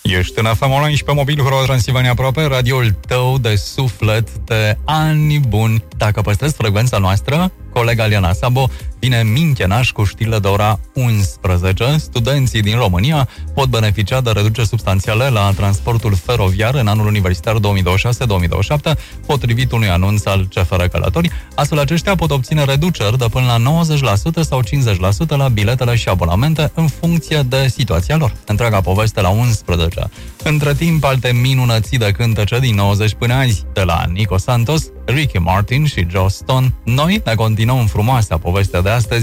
Ești în FM Online și pe mobil Hro Transilvania Aproape, radioul tău de suflet de ani buni. Dacă păstrezi frecvența noastră, colega Liana Sabo vine minchenaș cu știrile de ora 11. Studenții din România pot beneficia de reduceri substanțiale la transportul feroviar în anul universitar 2026-2027, potrivit unui anunț al CFR Călători. Astfel, aceștia pot obține reduceri de până la 90% sau 50% la biletele și abonamente în funcție de situația lor. Întreaga poveste la 11. Între timp, alte minunății de cântece din 90 până azi, de la Nico Santos, Ricky Martin și Joss Stone. Noi ne continuăm frumoasa povestea de astăzi